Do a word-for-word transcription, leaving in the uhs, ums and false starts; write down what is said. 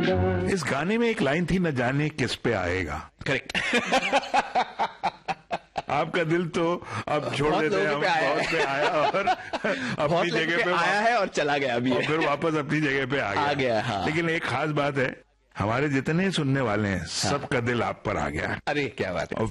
इस गाने में एक लाइन थी, न जाने किस पे आएगा। करेक्ट। आपका दिल तो अब छोड़ देते हैं, हम बहुत पे आया और अपनी जगह पे आया है और चला गया अभी, और फिर वापस अपनी जगह पे आ गया, आ गया हाँ। लेकिन एक खास बात है, हमारे जितने सुनने वाले हैं, हाँ। सबका दिल आप पर आ गया। अरे क्या बात है। और